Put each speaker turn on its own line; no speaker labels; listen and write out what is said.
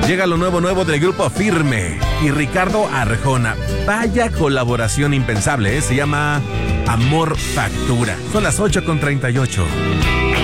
Llega lo nuevo del grupo Firme y Ricardo Arjona. Vaya colaboración impensable, ¿eh? Se llama Amor Factura. Son las 8:38.